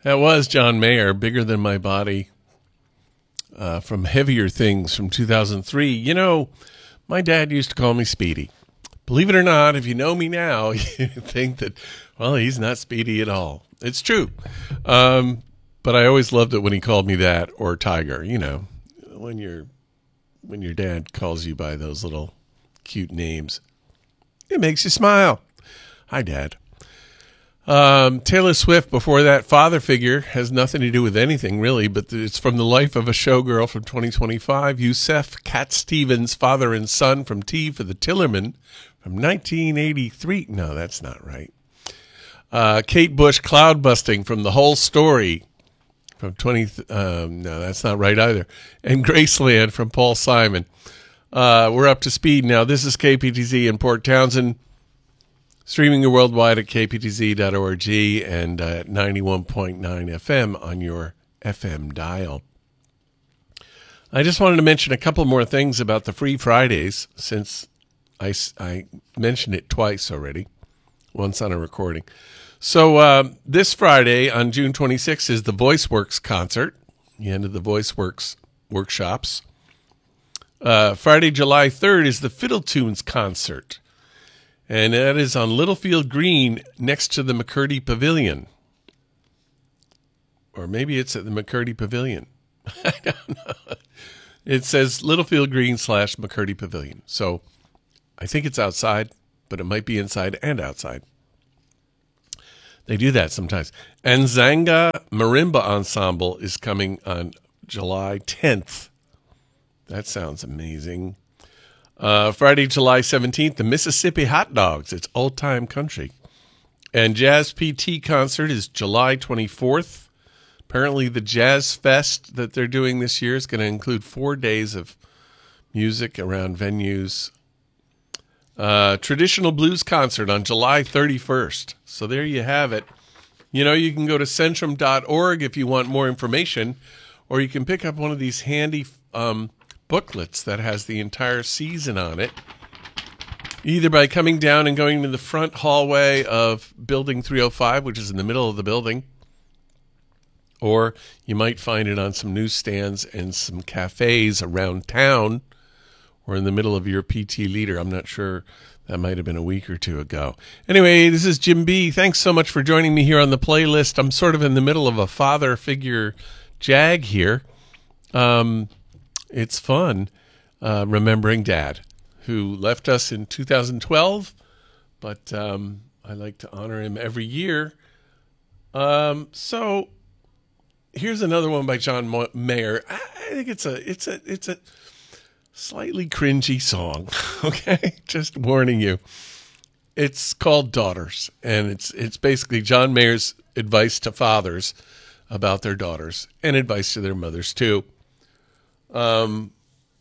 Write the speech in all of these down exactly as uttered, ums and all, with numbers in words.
That was John Mayer, Bigger Than My Body, uh, from Heavier Things from two thousand three. You know, my dad used to call me Speedy. Believe it or not, if you know me now, you think that, well, he's not Speedy at all. It's true. Um, but I always loved it when he called me that, or Tiger, you know, when your when your dad calls you by those little cute names. It makes you smile. Hi, Dad. Um, Taylor Swift, before that, Father Figure, has nothing to do with anything, really, but it's from the life of a showgirl from twenty twenty-five. Yusef Cat Stevens, Father and Son from Tea for the Tillerman from nineteen eighty-three. No, that's not right. Uh, Kate Bush, Cloud Busting from The Whole Story from twenty. Um, no, that's not right either. And Graceland from Paul Simon. Uh, we're up to speed now. This is K P T Z in Port Townsend. Streaming worldwide at k p t z dot org and uh, at ninety-one point nine F M on your F M dial. I just wanted to mention a couple more things about the Free Fridays, since I, I mentioned it twice already, once on a recording. So uh, this Friday on June twenty-sixth is the VoiceWorks concert, the end of the VoiceWorks workshops. Uh, Friday, July third is the Fiddle Tunes concert. And that is on Littlefield Green next to the McCurdy Pavilion. Or maybe it's at the McCurdy Pavilion. I don't know. It says Littlefield Green slash McCurdy Pavilion. So I think it's outside, but it might be inside and outside. They do that sometimes. And Zanga Marimba Ensemble is coming on July tenth. That sounds amazing. Uh, Friday, July seventeenth, the Mississippi Hot Dogs. It's old time country. And Jazz P T concert is July twenty-fourth. Apparently the Jazz Fest that they're doing this year is going to include four days of music around venues. Uh, traditional blues concert on July thirty-first. So there you have it. You know, you can go to centrum dot org if you want more information, or you can pick up one of these handy um booklets that has the entire season on it, either by coming down and going to the front hallway of Building three oh five, which is in the middle of the building, or you might find it on some newsstands and some cafes around town, or in the middle of your P T leader. I'm not sure. That might have been a week or two ago. Anyway, this is Jim B. Thanks so much for joining me here on the playlist. I'm sort of in the middle of a father figure jag here. Um... It's fun uh, remembering Dad, who left us in two thousand twelve, but um, I like to honor him every year. Um, so here's another one by John Mayer. I think it's a it's a it's a slightly cringy song. Okay, just warning you. It's called Daughters, and it's it's basically John Mayer's advice to fathers about their daughters, and advice to their mothers too. Um,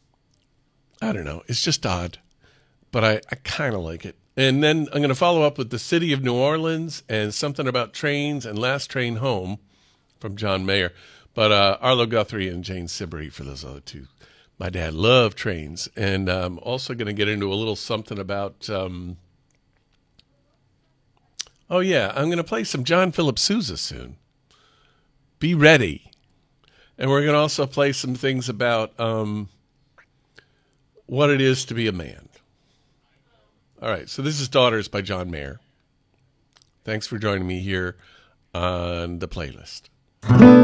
I don't know. It's just odd, but I, I kind of like it. And then I'm going to follow up with The City of New Orleans and something about trains and Last Train Home from John Mayer. But uh, Arlo Guthrie and Jane Siberry for those other two. My dad loved trains. And I'm also going to get into a little something about, um, oh yeah, I'm going to play some John Philip Sousa soon. Be ready. And we're going to also play some things about um, what it is to be a man. All right, so this is Daughters by John Mayer. Thanks for joining me here on the playlist.